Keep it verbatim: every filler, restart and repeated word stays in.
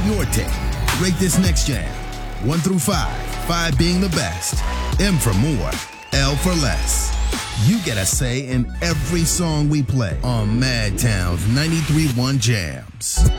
your take. Rate this next jam. One through five. Five being the best. M for more. L for less. You get a say in every song we play on Madtown's ninety-three point one Jams.